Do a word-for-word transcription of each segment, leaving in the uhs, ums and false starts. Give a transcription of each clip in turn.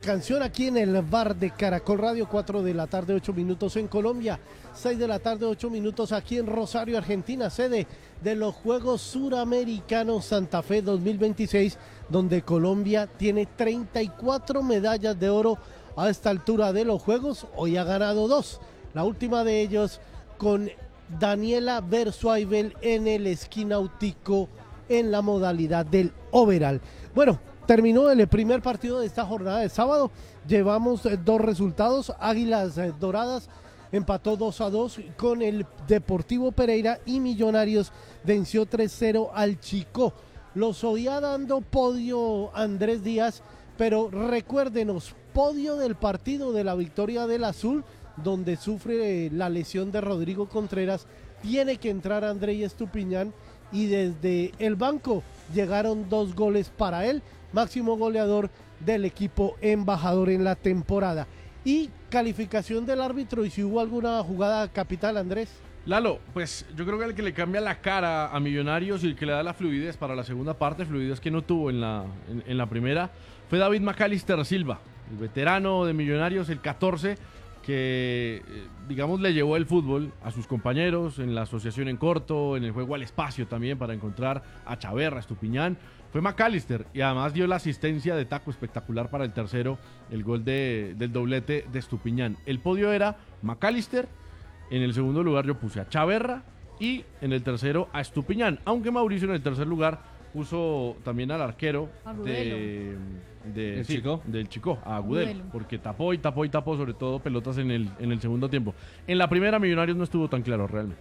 canción aquí en el bar de Caracol Radio, cuatro de la tarde, ocho minutos en Colombia, seis de la tarde, ocho minutos aquí en Rosario, Argentina, sede de los Juegos Suramericanos Santa Fe dos mil veintiséis, donde Colombia tiene treinta y cuatro medallas de oro a esta altura de los Juegos. Hoy ha ganado dos, la última de ellos con Daniela Bersuaibel en el esquí náutico en la modalidad del overall. Bueno, terminó el primer partido de esta jornada de sábado. Llevamos eh, dos resultados. Águilas eh, Doradas empató dos a dos con el Deportivo Pereira y Millonarios venció tres cero al Chicó. Los oía dando podio Andrés Díaz, pero recuérdenos, podio del partido de la victoria del Azul, donde sufre eh, la lesión de Rodrigo Contreras. Tiene que entrar Andrés Estupiñán y desde el banco llegaron dos goles para él, máximo goleador del equipo embajador en la temporada. Y calificación del árbitro, y si hubo alguna jugada capital, Andrés. Lalo, pues yo creo que el que le cambia la cara a Millonarios y el que le da la fluidez para la segunda parte, fluidez que no tuvo en la, en, en la primera, fue David Macalister Silva, el veterano de Millonarios, el catorce, que digamos le llevó el fútbol a sus compañeros en la asociación en corto, en el juego al espacio también para encontrar a Chaverra, a Estupiñán. Fue Macalister y además dio la asistencia de taco espectacular para el tercero, el gol de, del doblete de Estupiñán. El podio era Macalister, en el segundo lugar yo puse a Chaverra y en el tercero a Estupiñán, aunque Mauricio en el tercer lugar puso también al arquero de, de, ¿El sí, Chico? del Chico, a Agudelo, Agudelo. porque tapó y tapó y tapó, sobre todo pelotas en el, en el segundo tiempo. En la primera Millonarios no estuvo tan claro realmente.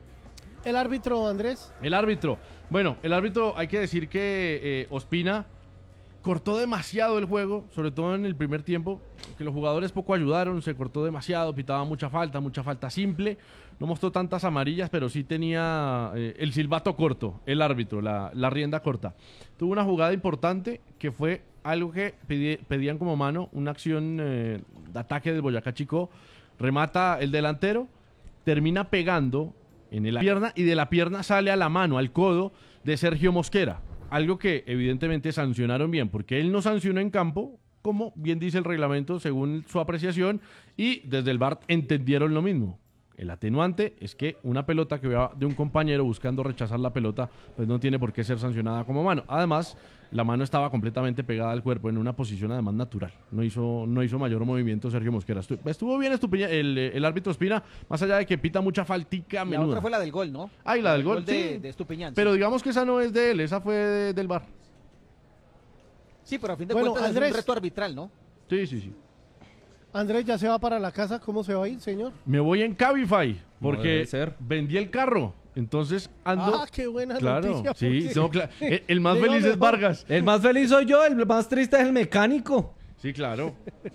El árbitro, Andrés. El árbitro, bueno, el árbitro hay que decir que eh, Ospina cortó demasiado el juego, sobre todo en el primer tiempo, que los jugadores poco ayudaron, se cortó demasiado, pitaba mucha falta, mucha falta simple, no mostró tantas amarillas, pero sí tenía eh, el silbato corto, el árbitro, la, la rienda corta. Tuvo una jugada importante que fue algo que pedí, pedían como mano, una acción eh, de ataque del Boyacá Chicó, remata el delantero, termina pegando en la pierna y de la pierna sale a la mano, al codo de Sergio Mosquera. Algo que evidentemente sancionaron bien, porque él no sancionó en campo, como bien dice el reglamento, según su apreciación, y desde el V A R entendieron lo mismo. El atenuante es que una pelota que va de un compañero buscando rechazar la pelota, pues no tiene por qué ser sancionada como mano. Además, la mano estaba completamente pegada al cuerpo en una posición además natural. No hizo, no hizo mayor movimiento Sergio Mosquera. Estuvo, estuvo bien Estupiñán, el, el árbitro Espina, más allá de que pita mucha faltica menuda. La otra fue la del gol, ¿no? Ah, y la del gol, de, sí. de Estupiñán. Pero sí. digamos que esa no es de él, esa fue de- del V A R. Sí, pero a fin de Bueno, cuentas Andrés. es un reto arbitral, ¿no? Sí, sí, sí. Andrés ya se va para la casa. ¿Cómo se va a ir, señor? Me voy en Cabify, No porque debe ser. vendí el carro. Entonces ando... Ah, qué buena claro, noticia. sí, porque- no, cla- el, el más Le iba feliz es mejor. Vargas. El más feliz soy yo, el más triste es el mecánico. Sí, claro.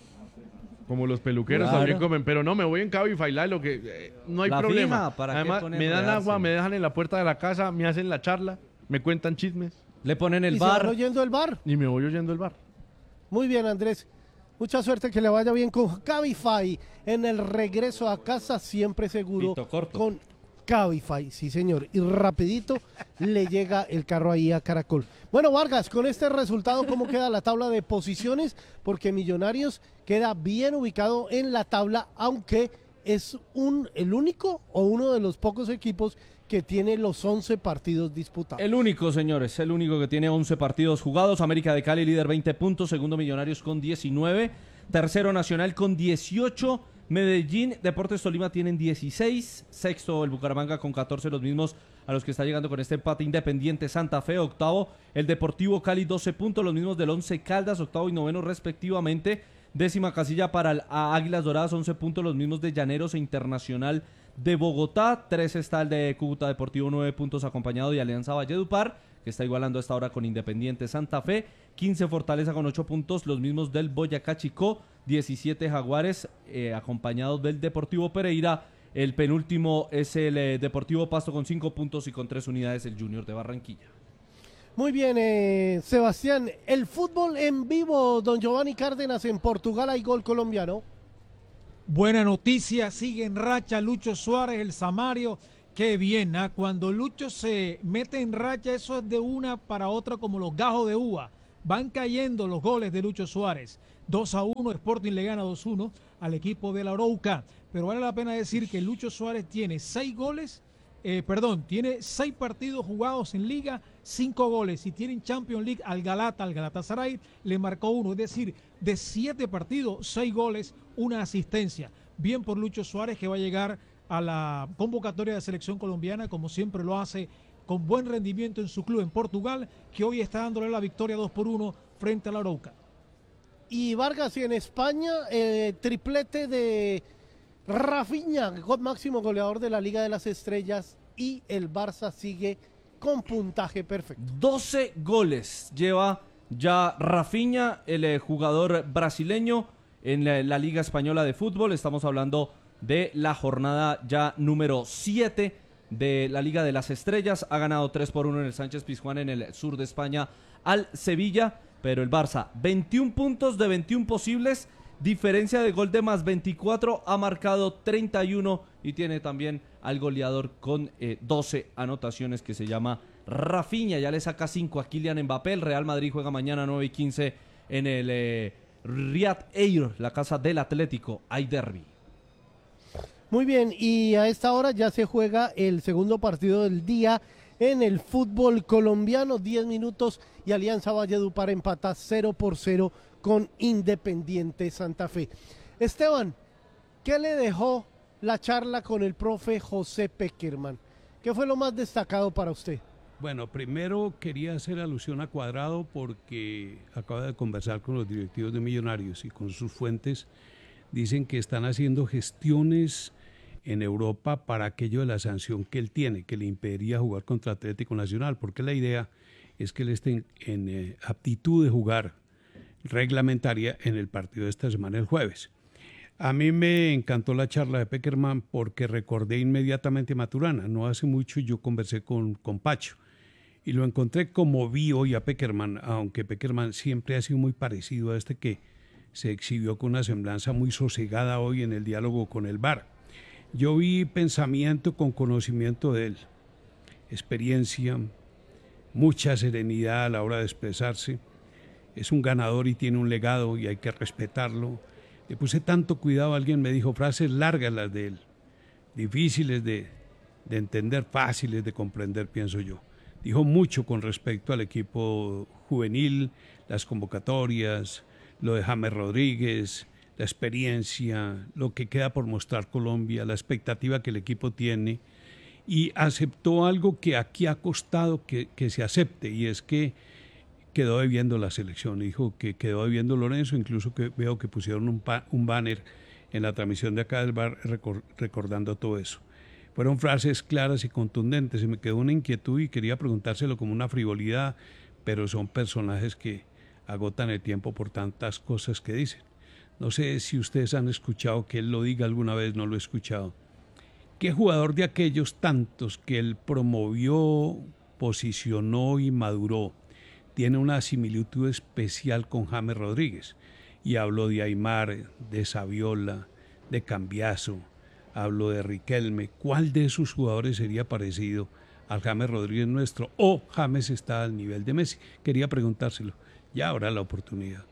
Como los peluqueros Claro. también comen, pero no, me voy en Cabify, lo que eh, no hay La problema. fija, ¿para qué Además, poner me dan enredarse? agua, me dejan en la puerta de la casa, me hacen la charla, me cuentan chismes Le ponen el y se van bar. oyendo el bar. y me voy oyendo el bar. Muy bien, Andrés. Mucha suerte, que le vaya bien con Cabify en el regreso a casa, siempre seguro Pito corto. con Cabify, sí señor, y rapidito le llega el carro ahí a Caracol. Bueno, Vargas, con este resultado, ¿cómo queda la tabla de posiciones? Porque Millonarios queda bien ubicado en la tabla, aunque es un el único o uno de los pocos equipos que tiene los once partidos disputados. El único, señores, el único que tiene once partidos jugados. América de Cali, líder, veinte puntos. Segundo, Millonarios con diecinueve. Tercero, Nacional con dieciocho. Medellín, Deportes Tolima tienen dieciséis. Sexto, el Bucaramanga con catorce, los mismos a los que está llegando con este empate. Independiente Santa Fe, octavo. El Deportivo Cali, doce puntos, los mismos del Once Caldas, octavo y noveno respectivamente. Décima casilla para el a Águilas Doradas, once puntos, los mismos de Llaneros e Internacional de Bogotá. tres está el de Cúcuta Deportivo, nueve puntos, acompañado de Alianza Valledupar, que está igualando a esta hora con Independiente Santa Fe. quince Fortaleza con ocho puntos, los mismos del Boyacá Chicó. diecisiete Jaguares, eh, acompañados del Deportivo Pereira. El penúltimo es el eh, Deportivo Pasto con cinco puntos y con tres unidades el Junior de Barranquilla. Muy bien, eh, Sebastián, el fútbol en vivo, don Giovanni Cárdenas, en Portugal hay gol colombiano. Buena noticia, sigue en racha Lucho Suárez, el Samario. Qué bien, ¿ah? Cuando Lucho se mete en racha, eso es de una para otra como los gajos de uva. Van cayendo los goles de Lucho Suárez. dos a uno, Sporting le gana dos a uno al equipo de la Arauca. Pero vale la pena decir que Lucho Suárez tiene seis goles, eh, perdón, tiene seis partidos jugados en Liga, cinco goles. Y tiene en Champions League al Galata, al Galatasaray, le marcó uno. Es decir, de siete partidos, seis goles, una asistencia. Bien por Lucho Suárez, que va a llegar a la convocatoria de selección colombiana, como siempre lo hace, con buen rendimiento en su club en Portugal, que hoy está dándole la victoria dos por uno frente a la Arauca. Y Vargas, y en España, eh, triplete de Rafinha, máximo goleador de la Liga de las Estrellas, y el Barça sigue con puntaje perfecto. doce goles lleva ya Rafinha, el eh, jugador brasileño, en la, la Liga Española de Fútbol. Estamos hablando de la jornada ya número siete de la Liga de las Estrellas. Ha ganado tres por uno en el Sánchez Pizjuán, en el sur de España, al Sevilla. Pero el Barça, veintiún puntos de veintiún posibles, diferencia de gol de más veinticuatro, ha marcado treinta y uno y tiene también al goleador con eh, doce anotaciones, que se llama Rafinha. Ya le saca cinco a Kylian Mbappé. El Real Madrid juega mañana nueve y quince en el eh, Riyad Air, la casa del Atlético. Hay derbi. Muy bien, y a esta hora ya se juega el segundo partido del día en el fútbol colombiano. diez minutos y Alianza Valledupar empata cero por cero con Independiente Santa Fe. Esteban, ¿qué le dejó la charla con el profe José Peckerman? ¿Qué fue lo más destacado para usted? Bueno, primero quería hacer alusión a Cuadrado porque acaba de conversar con los directivos de Millonarios y con sus fuentes dicen que están haciendo gestiones en Europa para aquello de la sanción que él tiene, que le impediría jugar contra Atlético Nacional, porque la idea es que él esté en, en eh, aptitud de jugar reglamentaria en el partido de esta semana, el jueves. A mí me encantó la charla de Peckerman porque recordé inmediatamente a Maturana. No hace mucho yo conversé con, con Pacho y lo encontré como vi hoy a Peckerman, aunque Peckerman siempre ha sido muy parecido a este que se exhibió con una semblanza muy sosegada hoy en el diálogo con el V A R. Yo vi pensamiento con conocimiento de él, experiencia, mucha serenidad a la hora de expresarse. Es un ganador y tiene un legado y hay que respetarlo. Le puse tanto cuidado, alguien me dijo frases largas las de él, difíciles de, de entender, fáciles de comprender, pienso yo. Dijo mucho con respecto al equipo juvenil, las convocatorias, lo de James Rodríguez, la experiencia, lo que queda por mostrar Colombia, la expectativa que el equipo tiene, y aceptó algo que aquí ha costado que, que se acepte, y es que quedó debiendo la selección. Dijo que quedó debiendo Lorenzo, incluso que veo que pusieron un, pa, un banner en la transmisión de acá del bar recor, recordando todo eso. Fueron frases claras y contundentes, y me quedó una inquietud y quería preguntárselo como una frivolidad, pero son personajes que agotan el tiempo por tantas cosas que dicen. No sé si ustedes han escuchado que él lo diga alguna vez, no lo he escuchado. ¿Qué jugador de aquellos tantos que él promovió, posicionó y maduró tiene una similitud especial con James Rodríguez? Y hablo de Aimar, de Saviola, de Cambiaso, hablo de Riquelme. ¿Cuál de esos jugadores sería parecido al James Rodríguez nuestro? ¿O James está al nivel de Messi? Quería preguntárselo. Ya habrá la oportunidad.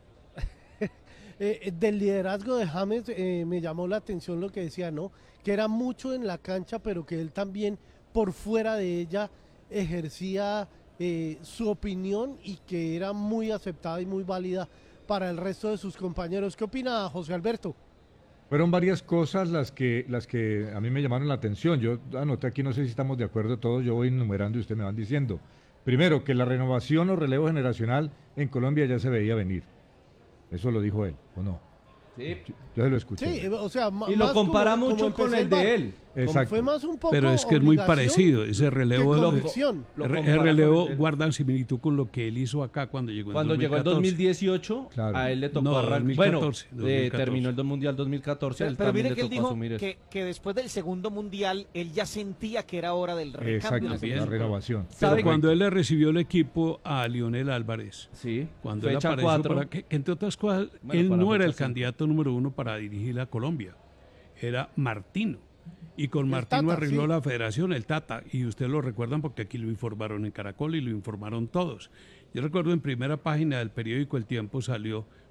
Eh, del liderazgo de James eh, me llamó la atención lo que decía, ¿no? Que era mucho en la cancha, pero que él también por fuera de ella ejercía eh, su opinión y que era muy aceptada y muy válida para el resto de sus compañeros. ¿Qué opina José Alberto? Fueron varias cosas las que, las que a mí me llamaron la atención. Yo anoté aquí, no sé si estamos de acuerdo todos, yo voy enumerando y ustedes me van diciendo. Primero, que la renovación o relevo generacional en Colombia ya se veía venir. Eso lo dijo él, ¿o no? Sí. Yo se lo escuché. Sí, o sea, y lo compara como, mucho como con el de él. Exacto. Fue más un poco Pero es que es muy parecido, ese relevo, lo, de, lo el relevo guarda similitud con lo que él hizo acá cuando llegó en Cuando dos mil catorce. llegó en dos mil dieciocho, Claro. a él le tocó No, arrancar. dos mil Bueno, catorce, eh, dos mil catorce. terminó el Mundial dos mil catorce, Pero, él pero también mire le que él tocó dijo asumir eso. que, que después del segundo mundial él ya sentía que era hora del recambio. Exacto, en la la selección. renovación. Pero ¿Sabe cuando él le recibió el equipo a Lionel Álvarez, Sí, cuando él fecha apareció, cuatro. para que, que entre otras cosas, Bueno, él para no era fecha el cinco. candidato número uno para dirigir a Colombia, era Martino. Y con El Martino Tata, arregló sí. la federación, el Tata, y ustedes lo recuerdan porque aquí lo informaron en Caracol y lo informaron todos. Yo recuerdo en primera página del periódico El Tiempo salió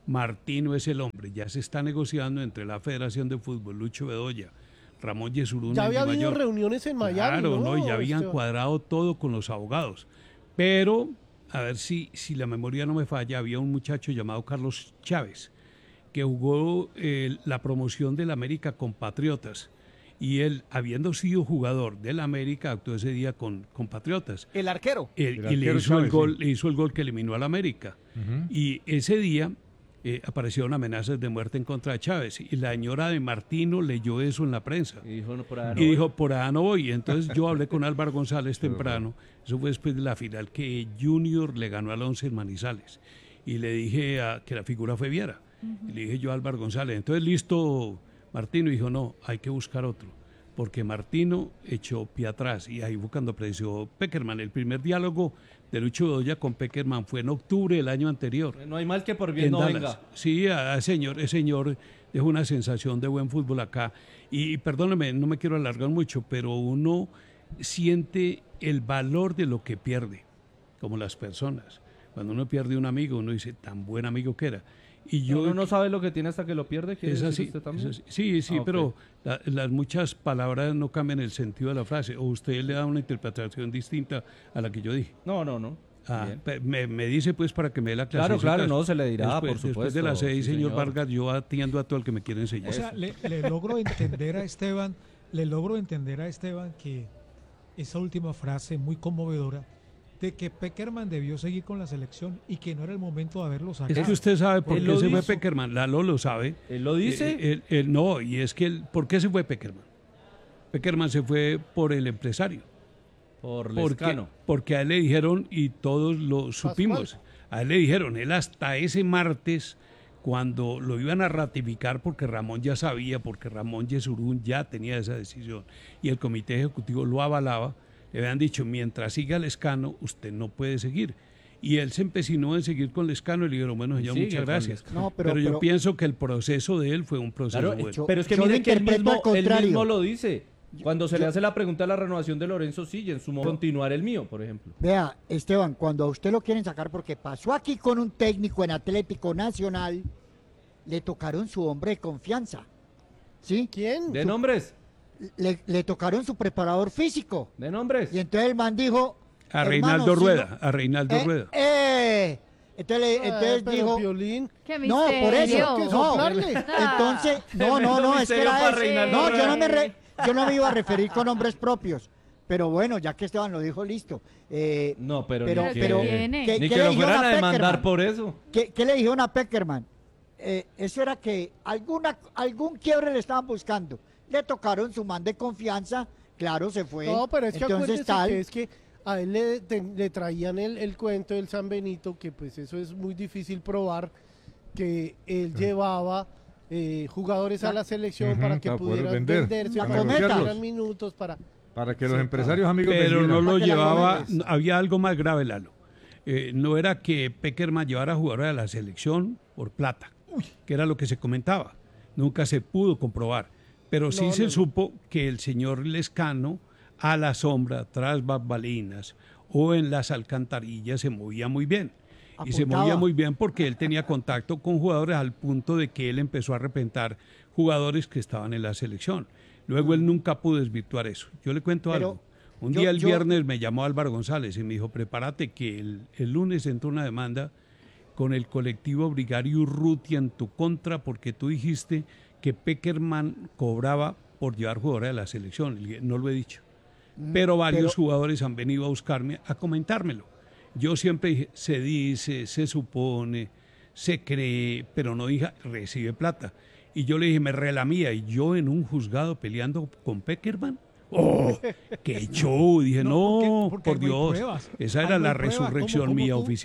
Martino es el hombre. Ya se está negociando entre la Federación de Fútbol, Lucho Bedoya, Ramón Yesurún. Ya había habido reuniones en Miami. Claro, no, no, ya habían Esteban? cuadrado todo con los abogados. Pero, a ver si, si la memoria no me falla, había un muchacho llamado Carlos Chávez, que jugó eh, la promoción del América con Patriotas. Y él, habiendo sido jugador del América, actuó ese día con, con Patriotas. El arquero. El, El y le arquero hizo, el Chávez, gol, sí. le hizo el gol que eliminó al América. Ujú. Y ese día eh, aparecieron amenazas de muerte en contra de Chávez. Y la señora de Martino leyó eso en la prensa. Y dijo, no, por ahí no Y voy. dijo, por allá no voy. Entonces yo hablé con Álvaro González temprano. Eso fue después de la final que Junior le ganó al Once en Manizales. Y le dije a, que la figura fue Viera. Y le dije yo a Álvaro González, entonces listo, Martino. Y dijo, no, hay que buscar otro. Porque Martino echó pie atrás. Y ahí fue cuando apareció Peckerman. El primer diálogo de Lucho Bedoya con Peckerman fue en octubre del año anterior. No hay mal que por bien En no Dallas. venga. Sí, a, a señor, ese señor dejó una sensación de buen fútbol acá. Y, y perdóneme, no me quiero alargar mucho, pero uno siente el valor de lo que pierde, como las personas. Cuando uno pierde un amigo, uno dice, tan buen amigo que era. Y yo, Uno no sabe lo que tiene hasta que lo pierde. ¿Quiere es decir así, usted también? es así. Sí, sí, Ah, ok. pero la- las muchas palabras no cambian el sentido de la frase. O usted le da una interpretación distinta a la que yo dije. No, no, no. Ah, Bien. pe- me, me dice pues para que me dé la clase. Claro, en su claro, caso. no, se le dirá, Después, por Después supuesto, de las seis, sí, señor señor. Vargas, yo atiendo a todo el que me quiere enseñar. O sea, le, le logro entender a Esteban, le logro entender a Esteban que esa última frase muy conmovedora de que Peckerman debió seguir con la selección y que no era el momento de haberlo sacado. Es que usted sabe por Él qué lo se fue dijo. Peckerman. Lalo lo sabe. ¿Él lo dice? Eh, él- él- no, y es que, él- ¿por qué se fue Peckerman? Peckerman se fue por el empresario. por Porque, Lescano. porque a él le dijeron, y todos lo supimos, a él le dijeron, él hasta ese martes, cuando lo iban a ratificar, porque Ramón ya sabía, porque Ramón Yesurún ya tenía esa decisión, y el comité ejecutivo lo avalaba, le habían dicho, mientras siga Lescano, usted no puede seguir. Y él se empecinó en seguir con Lescano y le dijeron, bueno, señor, Sigue muchas con gracias. Lescano. No, pero, pero- yo pero- pienso que el proceso de él fue un proceso Claro, bueno. hecho- pero es que yo lo mire que él interpreto mismo, al él contrario. mismo lo dice. Cuando se le yo- hace la pregunta de la renovación de Lorenzo, sí, y en su momento continuar el mío, por ejemplo. Vea, Esteban, cuando a usted lo quieren sacar porque pasó aquí con un técnico en Atlético Nacional, le tocaron su hombre de confianza. ¿Sí? ¿Quién? De nombres, Le, le tocaron su preparador físico. de nombres. Y entonces el man dijo... A "Hermano, Reinaldo si Rueda, no- a Reinaldo eh, Rueda. eh". Entonces, le- Ah, entonces pero dijo... Piolín. ¡Qué No, misterio! por eso, Hay que no. soplarle. Entonces, no, no, Tremendo no, es que misterio era para eso. Reinaldo No, yo no, me Rueda. re- yo no me iba a referir con nombres propios. Pero bueno, ya que Esteban lo dijo, listo. Eh, No, pero, pero, ni que, pero, tiene. ¿qué- ni qué que le lo dijeron fueran a demandar Peckerman? por eso. ¿Qué, qué le dijeron a Peckerman? Eh, eso era que alguna, algún quiebre le estaban buscando. Le tocaron su man de confianza, claro, se fue. No, pero es que Entonces, acuérdese tal, que es que a él le, te- le traían el, el cuento del San Benito, que pues eso es muy difícil probar, que él llevaba eh, jugadores a la selección Ujú, para que para poder pudieran vender, venderse, La para que cometa. tuvieran minutos, para... Para que los Sí, empresarios amigos Pero no vendieran. lo Para que la llevaba, goles. no, había algo más grave, Lalo. Eh, no era que Peckerman llevara a jugadores a la selección por plata, que era lo que se comentaba. Nunca se pudo comprobar. Pero sí No, se no, no. supo que el señor Lescano, a la sombra, tras bambalinas o en las alcantarillas, se movía muy bien. Y se Apuntaba. movía muy bien porque él tenía contacto con jugadores al punto de que él empezó a repentar jugadores que estaban en la selección. Luego él nunca pudo desvirtuar eso. Yo le cuento Pero algo. Un yo- día el yo- viernes me llamó Álvaro González y me dijo, prepárate que el, el lunes entró una demanda con el colectivo Brigario Urrutia en tu contra porque tú dijiste que Peckerman cobraba por llevar jugadores a la selección. Le dije, no lo he dicho. Pero varios Mm, pero- jugadores han venido a buscarme a comentármelo. Yo siempre dije, se dice, se supone, se cree, pero no dije, recibe plata. Y yo le dije, me relamía, y yo en un juzgado peleando con Peckerman. ¡Oh! ¡Qué show! Dije, No, no, porque- porque por no hay Dios. pruebas. Esa Ahí era no la hay pruebas. ¿Cómo- resurrección cómo mía tú- oficial.